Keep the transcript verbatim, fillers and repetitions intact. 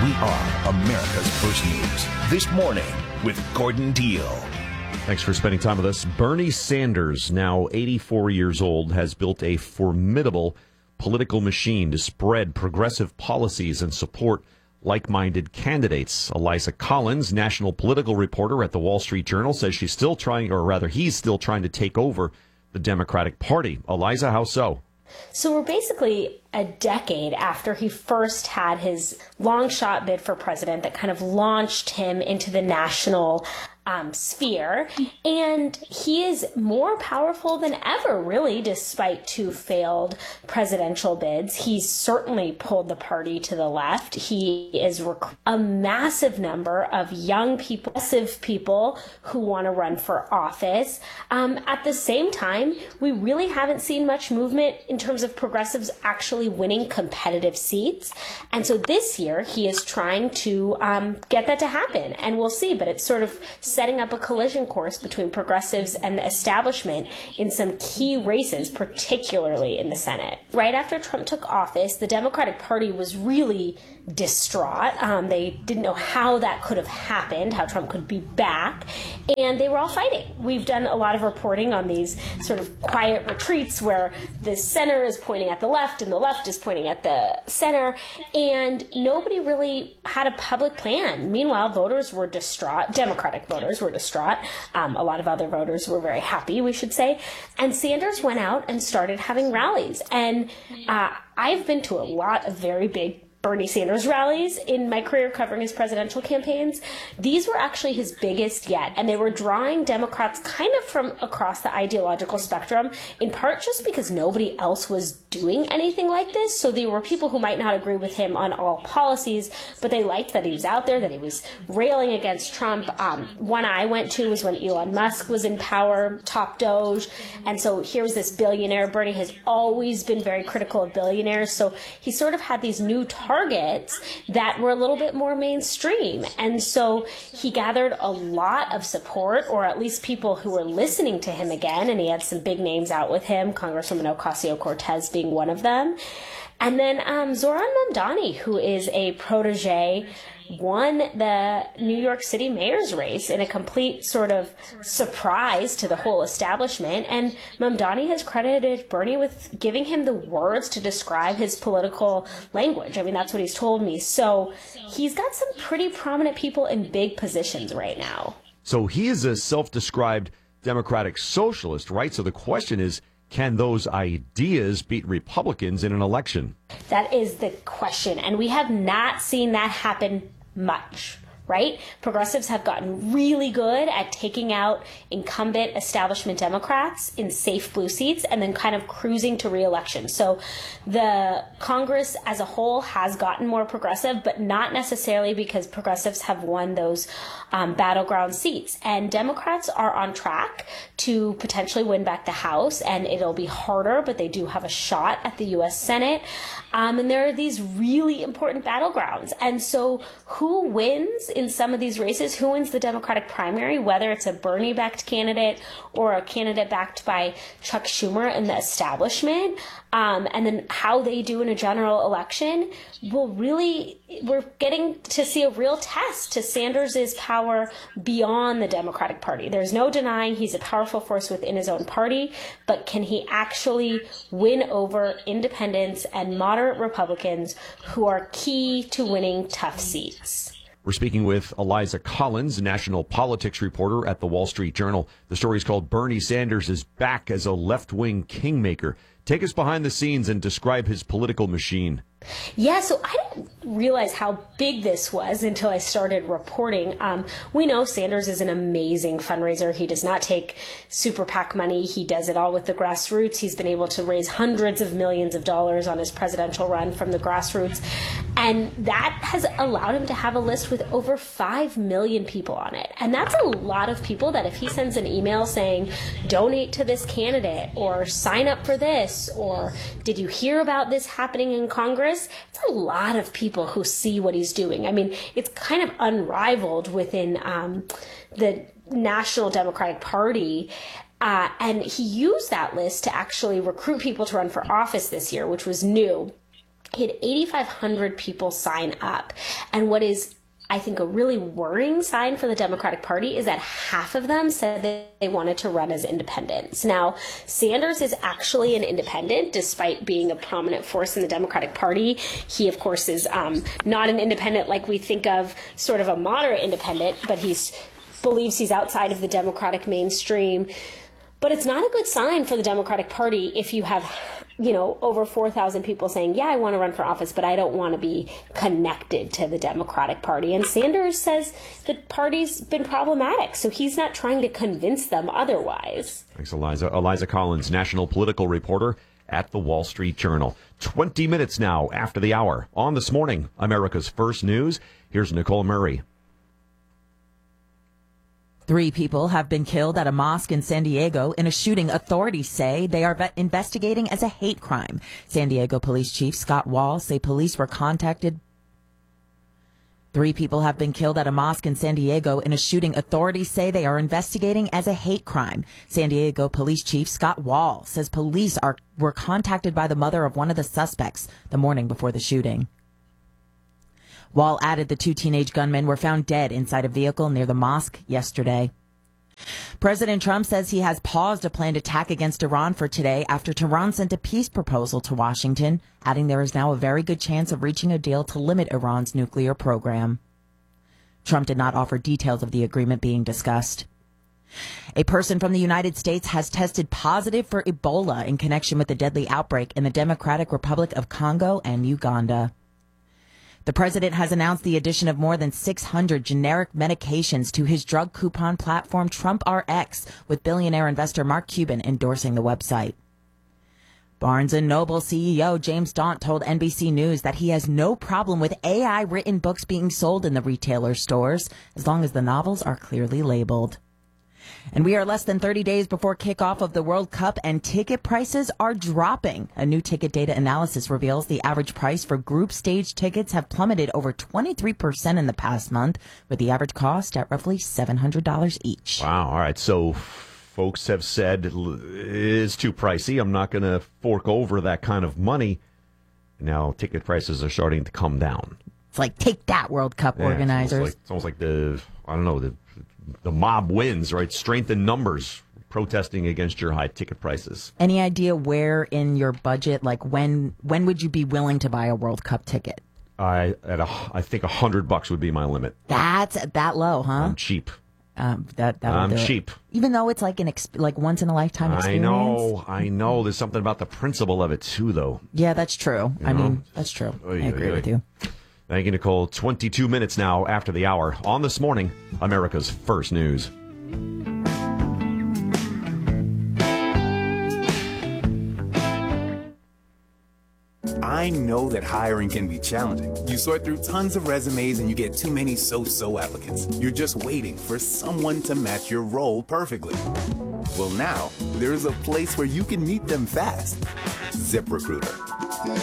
We are America's First News. This morning with Gordon Deal. Thanks for spending time with us. Bernie Sanders, now eighty-four years old, has built a formidable political machine to spread progressive policies and support like-minded candidates. Eliza Collins, national political reporter at the Wall Street Journal, says she's still trying, or rather he's still trying to take over the Democratic Party. Eliza, how so? So we're basically a decade after he first had his long shot bid for president that kind of launched him into the national um, sphere. And he is more powerful than ever, really, despite two failed presidential bids. He's certainly pulled the party to the left. He is rec- a massive number of young people, progressive people who want to run for office. Um, at the same time, we really haven't seen much movement in terms of progressives actually winning competitive seats. And so this year, he is trying to um, get that to happen. And we'll see, but it's sort of setting up a collision course between progressives and the establishment in some key races, particularly in the Senate. Right after Trump took office, the Democratic Party was really distraught. Um, they didn't know how that could have happened, how Trump could be back, and they were all fighting. We've done a lot of reporting on these sort of quiet retreats where the center is pointing at the left and the left is pointing at the center, and nobody really had a public plan. Meanwhile, voters were distraught. Democratic voters were distraught. Um, a lot of other voters were very happy, we should say. And Sanders went out and started having rallies. And uh, I've been to a lot of very big Bernie Sanders rallies in my career covering his presidential campaigns. These were actually his biggest yet, and they were drawing Democrats kind of from across the ideological spectrum, in part just because nobody else was doing anything like this. So there were people who might not agree with him on all policies, but they liked that he was out there, that he was railing against Trump. Um, one I went to was when Elon Musk was in power, top Doge, and so here's this billionaire. Bernie has always been very critical of billionaires, so he sort of had these new targets targets that were a little bit more mainstream. And so he gathered a lot of support, or at least people who were listening to him again. And he had some big names out with him, Congresswoman Ocasio-Cortez being one of them. And then um, Zoran Mamdani, who is a protege, won the New York City mayor's race in a complete sort of surprise to the whole establishment. And Mamdani has credited Bernie with giving him the words to describe his political language. I mean, that's what he's told me. So he's got some pretty prominent people in big positions right now. So he is a self-described Democratic socialist, right? So the question is, can those ideas beat Republicans in an election? That is the question. And we have not seen that happen much, right? Progressives have gotten really good at taking out incumbent establishment Democrats in safe blue seats and then kind of cruising to re-election. So the Congress as a whole has gotten more progressive, but not necessarily because progressives have won those um, battleground seats. And Democrats are on track to potentially win back the House, and it'll be harder, but they do have a shot at the U S Senate. Um, and there are these really important battlegrounds. And so who wins in some of these races? Who wins the Democratic primary, whether it's a Bernie-backed candidate or a candidate backed by Chuck Schumer and the establishment, um, and then how they do in a general election, will really, we're getting to see a real test to Sanders' power beyond the Democratic Party. There's no denying he's a powerful force within his own party, but can he actually win over independents and moderate Republicans who are key to winning tough seats? We're speaking with Eliza Collins, national politics reporter at the Wall Street Journal. The story is called Bernie Sanders is Back as a Left-Wing Kingmaker. Take us behind the scenes and describe his political machine. Yeah, so I didn't realize how big this was until I started reporting. Um, we know Sanders is an amazing fundraiser. He does not take super PAC money. He does it all with the grassroots. He's been able to raise hundreds of millions of dollars on his presidential run from the grassroots. And that has allowed him to have a list with over five million people on it. And that's a lot of people that if he sends an email saying, donate to this candidate, or sign up for this, or did you hear about this happening in Congress? It's a lot of people who see what he's doing. I mean, it's kind of unrivaled within um, the National Democratic Party. Uh, and he used that list to actually recruit people to run for office this year, which was new. he had eighty-five hundred people sign up. And what is, I think, a really worrying sign for the Democratic Party is that half of them said that they wanted to run as independents. Now, Sanders is actually an independent, despite being a prominent force in the Democratic Party. He, of course, is um, not an independent like we think of, sort of a moderate independent, but he's believes he's outside of the Democratic mainstream. But it's not a good sign for the Democratic Party if you have, you know, over four thousand people saying, yeah, I want to run for office, but I don't want to be connected to the Democratic Party. And Sanders says the party's been problematic, so he's not trying to convince them otherwise. Thanks, Eliza. Eliza Collins, national political reporter at the Wall Street Journal. twenty minutes now after the hour. On This Morning, America's First News, here's Nicole Murray. Three people have been killed at a mosque in San Diego in a shooting authorities say they are investigating as a hate crime. San Diego Police Chief Scott Wall say police were contacted. Three people have been killed at a mosque in San Diego in a shooting authorities say they are investigating as a hate crime. San Diego Police Chief Scott Wall says police are were contacted by the mother of one of the suspects the morning before the shooting. Wall added the two teenage gunmen were found dead inside a vehicle near the mosque yesterday. President Trump says he has paused a planned attack against Iran for today after Tehran sent a peace proposal to Washington, adding there is now a very good chance of reaching a deal to limit Iran's nuclear program. Trump did not offer details of the agreement being discussed. A person from the United States has tested positive for Ebola in connection with the deadly outbreak in the Democratic Republic of Congo and Uganda. The president has announced the addition of more than six hundred generic medications to his drug coupon platform TrumpRx, with billionaire investor Mark Cuban endorsing the website. Barnes and Noble C E O James Daunt told N B C News that he has no problem with A I-written books being sold in the retailer stores, as long as the novels are clearly labeled. And we are less than thirty days before kickoff of the World Cup, and ticket prices are dropping. A new ticket data analysis reveals the average price for group stage tickets have plummeted over twenty-three percent in the past month, with the average cost at roughly seven hundred dollars each. Wow. All right. So folks have said it's too pricey. I'm not going to fork over that kind of money. Now ticket prices are starting to come down. It's like, take that, World Cup yeah, organizers. It's almost, like, it's almost like the, I don't know, the the mob wins, right? Strength in numbers, protesting against your high ticket prices. Any idea where in your budget, like when when would you be willing to buy a World Cup ticket? I at a, I think a hundred bucks would be my limit. That's that low, huh? I'm cheap. Um, that that I'm do cheap. It. Even though it's like an exp- like once in a lifetime experience. I know, I know. There's something about the principle of it too, though. Yeah, that's true. You I know? mean, that's true. Oy, I agree oy, oy. with you. Thank you, Nicole. twenty-two minutes now after the hour. On This Morning, America's First News. I know that hiring can be challenging. You sort through tons of resumes and you get too many so-so applicants. You're just waiting for someone to match your role perfectly. Well, now, there's a place where you can meet them fast. ZipRecruiter.